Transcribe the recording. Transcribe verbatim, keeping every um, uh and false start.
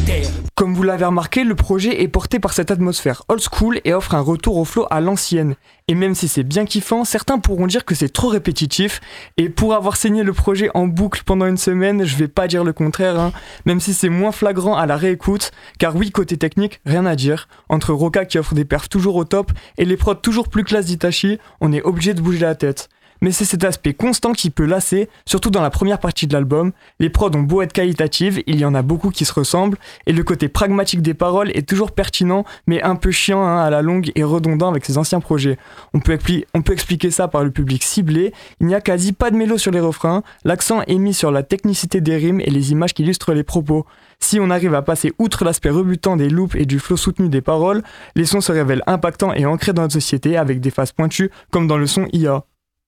Comme vous l'avez remarqué, le projet est porté par cette atmosphère old school et offre un retour au flow à l'ancienne. Et même si c'est bien kiffant, certains pourront dire que c'est trop répétitif. Et pour avoir saigné le projet en boucle pendant une semaine, je vais pas dire le contraire, hein, même si c'est moins flagrant à la réécoute. Car oui, côté technique, rien à dire. Entre Roca qui offre des perfs toujours au top et les prods toujours plus classe d'Itachi, on est obligé de bouger la tête. Mais c'est cet aspect constant qui peut lasser, surtout dans la première partie de l'album. Les prods ont beau être qualitatives, il y en a beaucoup qui se ressemblent, et le côté pragmatique des paroles est toujours pertinent, mais un peu chiant hein, à la longue et redondant avec ses anciens projets. On peut, expli- on peut expliquer ça par le public ciblé, il n'y a quasi pas de mélo sur les refrains, l'accent est mis sur la technicité des rimes et les images qui illustrent les propos. Si on arrive à passer outre l'aspect rebutant des loops et du flow soutenu des paroles, les sons se révèlent impactants et ancrés dans notre société avec des phases pointues comme dans le son I A.